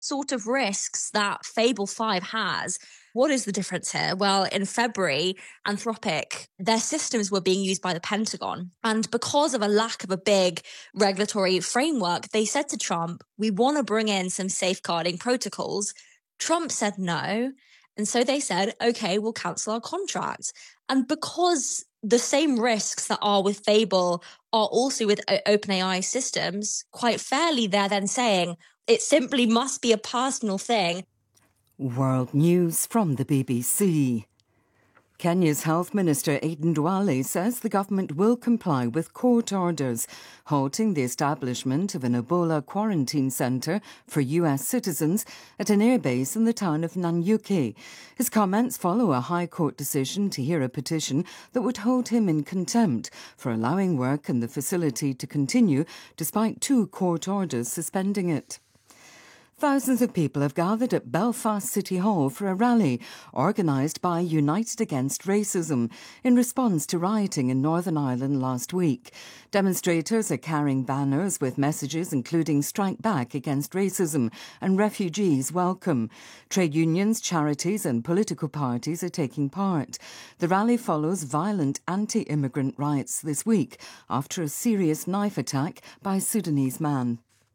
sort of risks that Fable 5 has. What is the difference here? Well, in February, Anthropic, their systems were being used by the Pentagon. And because of a lack of a big regulatory framework, they said to Trump, we want to bring in some safeguarding protocols. Trump said no. And so they said, okay, we'll cancel our contract. And because the same risks that are with Fable are also with OpenAI systems, quite fairly, they're then saying it simply must be a personal thing. World News from the BBC. Kenya's Health Minister Aden Duale says the government will comply with court orders halting the establishment of an Ebola quarantine centre for US citizens at an airbase in the town of Nanyuki. His comments follow a High Court decision to hear a petition that would hold him in contempt for allowing work in the facility to continue despite 2 court orders suspending it. Thousands of people have gathered at Belfast City Hall for a rally organised by United Against Racism in response to rioting in Northern Ireland last week. Demonstrators are carrying banners with messages including Strike Back Against Racism and Refugees Welcome. Trade unions, charities and political parties are taking part. The rally follows violent anti-immigrant riots this week after a serious knife attack by a Sudanese man.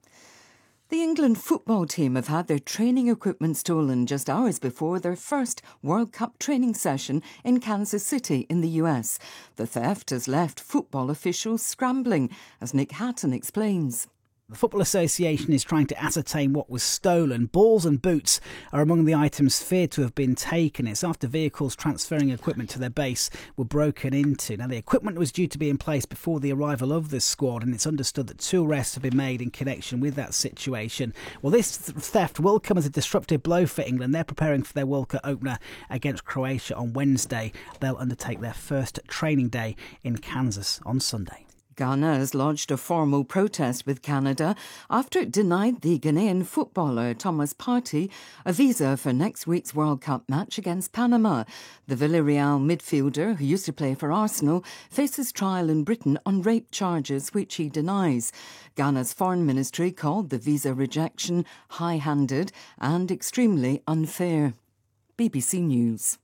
The England football team have had their training equipment stolen just hours before their first World Cup training session in Kansas City in the US. The theft has left football officials scrambling, as Nick Hatton explains. The Football Association is trying to ascertain what was stolen. Balls and boots are among the items feared to have been taken. It's after vehicles transferring equipment to their base were broken into. Now, the equipment was due to be in place before the arrival of the squad, and it's understood that 2 arrests have been made in connection with that situation. Well, this theft will come as a disruptive blow for England. They're preparing for their World Cup opener against Croatia on Wednesday. They'll undertake their first training day in Kansas on Sunday. Ghana has lodged a formal protest with Canada after it denied the Ghanaian footballer Thomas Partey a visa for next week's World Cup match against Panama. The Villarreal midfielder, who used to play for Arsenal, faces trial in Britain on rape charges, which he denies. Ghana's foreign ministry called the visa rejection high-handed and extremely unfair. BBC News.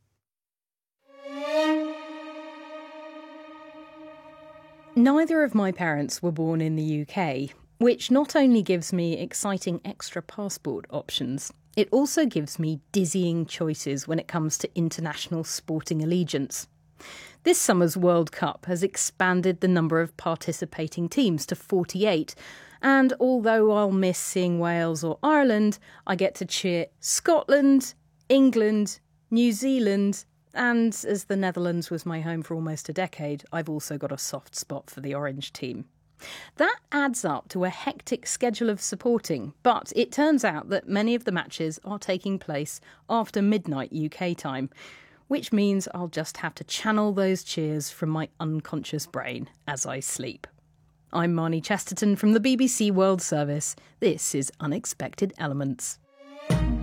Neither of my parents were born in the UK, which not only gives me exciting extra passport options, it also gives me dizzying choices when it comes to international sporting allegiance. This summer's World Cup has expanded the number of participating teams to 48, and although I'll miss seeing Wales or Ireland, I get to cheer Scotland, England, New Zealand, and as the Netherlands was my home for almost a decade, I've also got a soft spot for the Orange team. That adds up to a hectic schedule of supporting, but it turns out that many of the matches are taking place after midnight UK time, which means I'll just have to channel those cheers from my unconscious brain as I sleep. I'm Marnie Chesterton from the BBC World Service. This is Unexpected Elements.